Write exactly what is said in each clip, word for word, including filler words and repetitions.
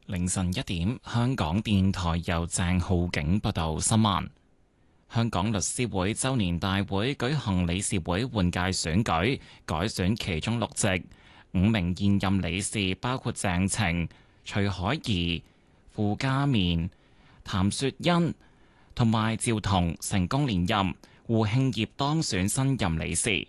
凌晨一點，香港電台由鄭浩景報道新聞。香港律師會周年大會舉行理事會換屆選舉，改選其中六席。五名現任理事包括鄭晴、徐海怡、傅家綿、譚雪欣同埋趙彤成功連任，胡慶業當選新任理事。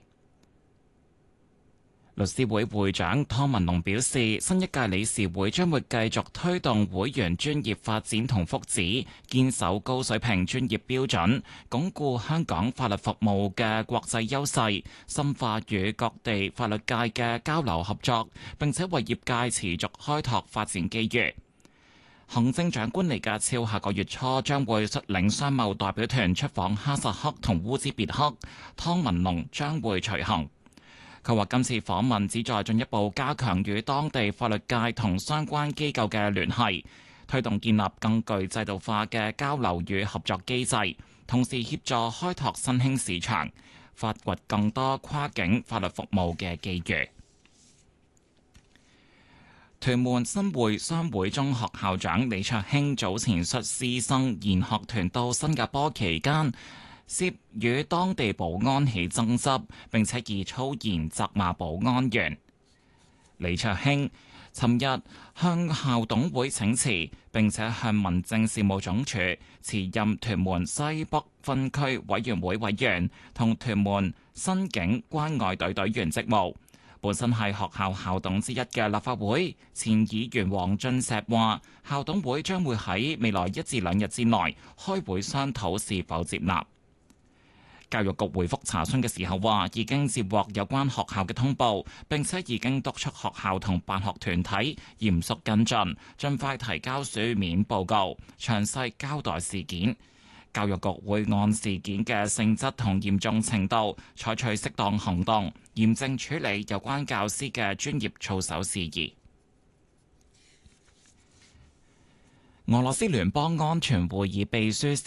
律師會會長湯文龍表示，新一屆理事會將會繼續推動會員專業發展同福祉，堅守高水平專業標準，鞏固香港法律服務嘅國際優勢，深化與各地法律界嘅交流合作，並且為業界持續開拓發展機遇。行政長官李家超下個月初將會率領商貿代表團出訪哈薩克同烏茲別克，湯文龍將會隨行。佢話今次訪問旨在進一步加強與當地法律界同相關機構嘅聯繫，推動建立更具制度化嘅交流與合作機制，同時協助開拓新興市場，發掘更多跨境法律服務嘅機遇。屯門新會商會中學校長李卓興早前率師生研學團到新加坡期間，涉與當地保安起爭執，並且以粗言責罵保安員。李卓興尋日向校董會請辭，並且向民政事務總署辭任屯門西北分區委員會委員同屯門新警關愛隊隊員職務。本身係學校校董之一嘅立法會前議員黃俊碩話，校董會將會喺未來一至兩日之內開會商討是否接納。教育局回覆查詢嘅時候話，已經接獲有關學校嘅通報，並且已經督促學校同辦學團體嚴肅跟進，盡快提交書面報告，詳細交代事件。教育局會按事件嘅性質同嚴重程度，採取適當行動，嚴正處理有關教師嘅專業操守事宜。俄羅斯聯邦安全會議秘書